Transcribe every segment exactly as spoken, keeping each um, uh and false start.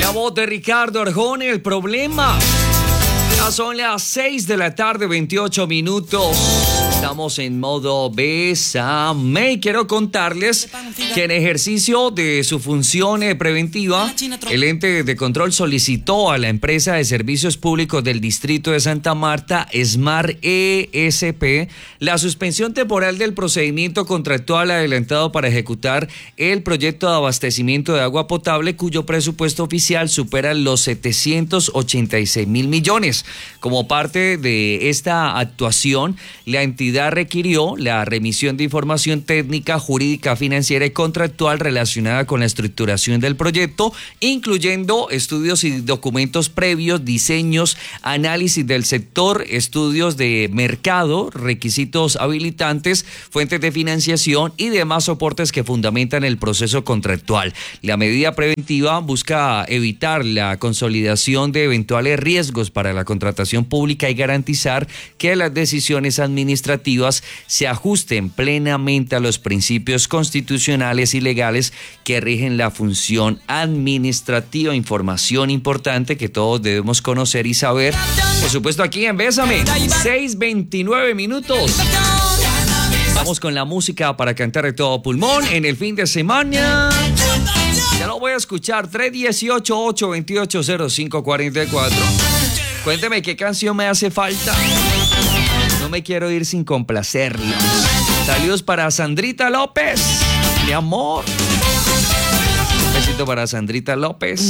La voz de Ricardo Arjona, El Problema. Ya son las seis de la tarde, veintiocho minutos. Estamos en modo Bésame y quiero contarles que en ejercicio de su función preventiva, el ente de control solicitó a la empresa de servicios públicos del distrito de Santa Marta, Smart E S P, la suspensión temporal del procedimiento contractual adelantado para ejecutar el proyecto de abastecimiento de agua potable, cuyo presupuesto oficial supera los setecientos ochenta y seis mil millones. Como parte de esta actuación, la entidad requirió la remisión de información técnica, jurídica, financiera y contractual relacionada con la estructuración del proyecto, incluyendo estudios y documentos previos, diseños, análisis del sector, estudios de mercado, requisitos habilitantes, fuentes de financiación y demás soportes que fundamentan el proceso contractual. La medida preventiva busca evitar la consolidación de eventuales riesgos para la contratación pública y garantizar que las decisiones administrativas se ajusten plenamente a los principios constitucionales y legales que rigen la función administrativa. Información importante que todos debemos conocer y saber. Por supuesto, aquí en Bésame, seis veintinueve minutos. Vamos con la música para cantar de todo pulmón en el fin de semana. Ya lo voy a escuchar. tres dieciocho, ocho veintiocho, cero cinco cuarenta y cuatro. Cuénteme qué canción me hace falta. No me quiero ir sin complacerlos. Saludos para Sandrita López, mi amor. Un besito para Sandrita López.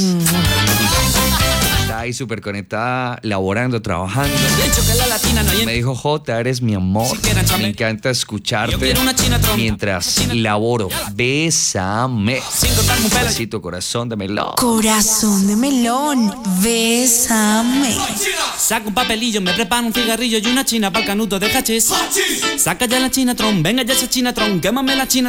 Está ahí súper conectada, laborando, trabajando. Me dijo, Jota, eres mi amor. Me encanta escucharte mientras laboro. Bésame. Besito, corazón de melón. Corazón de melón, bésame. Saca un papelillo, me preparo un cigarrillo y una china pa'l canuto de hachís. Saca ya la chinatron, venga ya esa chinatron, quémame la chinatron.